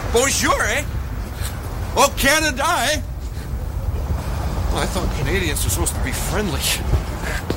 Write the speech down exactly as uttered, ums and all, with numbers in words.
Bonjour, eh? Oh, Canada, eh? Well, I thought Canadians were supposed to be friendly.